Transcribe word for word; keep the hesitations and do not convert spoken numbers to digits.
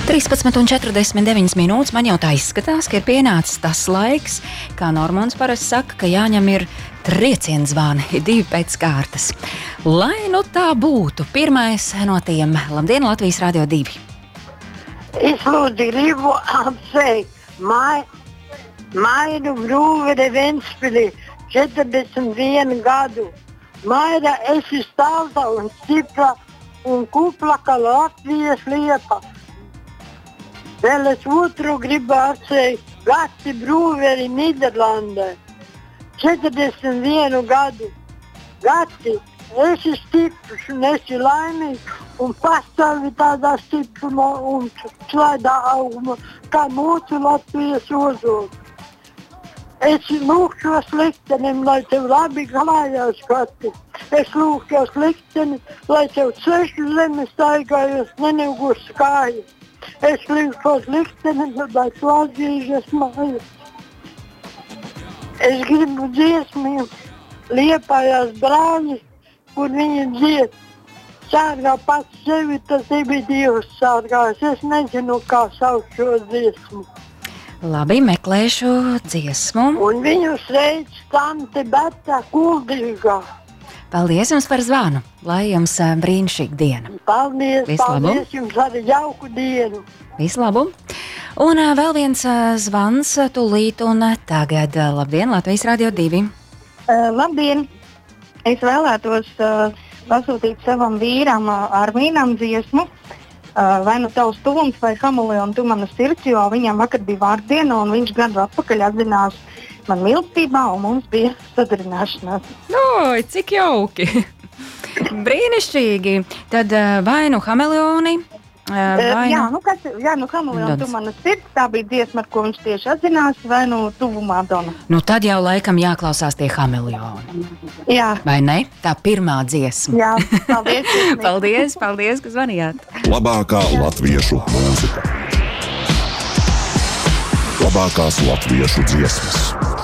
trīspadsmit un četrdesmit deviņas minūtes. Man jau tā izskatās, ka ir pienācis tas laiks, kā Normons parasti saka, ka jāņem ir triecienzvani, divi pēc kārtas. Lai nu tā būtu, pirmais no tiem. Labdien, Latvijas Radio divi. Es lūdzu gribu apsveikt Mai, Mairu Brūveri Ventspilī, četrdesmit vienu gadu. Maira, esi stāvta un stipra un kupla, kā Latvijas liepa. Vēl es otru gribu apsveikt Gati Brūveri Nīderlandē, četrdesmit vienu gadu. Gati, esi stiprs un esi laimīgs un pastāvi tādā stiprumā un slēdā augumā, kā mūsu Latvijas ozols. Es lūkšos liktenim, lai tev labi klājās, Gati. Es lūkšos likteni, lai tev sešu zemi staigājos, nenilgus kājas. Es lūkšos likteni, lai tu atgriežies mājas. Es gribu dziesmu Liepājās brāļi, kur viņi dzied. Sārgā pats sevi, tas tevi Dievs sārgās. Es nezinu, kā sauc šo dziesmu. Labi, meklēšu dziesmu. Un viņu sveic tante Beta Kuldīgā. Paldies jums par zvanu. Lai jums brīnišķīga diena. Paldies, Vislabu. paldies jums arī jauku dienu. Vislabu. Un uh, vēl viens uh, zvans uh, tūlīt un uh, tagad. Uh, labdien, Latvijas Radio divi. Uh, labdien! Es vēlētos uh, pasūtīt savam vīram uh, Armīnam dziesmu. Uh, vai nu tavs tuvums vai Hamuleona tu mana sirds, jo viņam vakar bija vārdiena un viņš gadu atpakaļ atzinās man mīlestībā un mums bija sadarināšanās. Oi, cik jauki! Brīnišķīgi! Tad uh, vai nu Hamuleoni? Uh, vai jā, nu... nu, kas, jā, nu Hamuleona tu mana sirds, tā bija dziesma, ar ko viņš tieši atzinās, vai nu tuvumā Dona. Nu tad jau laikam jāklausās tie Hamuleoni. Jā. Vai ne? Tā pirmā dziesma. Jā, paldies. paldies, paldies, ka zvanījāt. Labākā latviešu mūzika. Labākās latviešu dziesmas.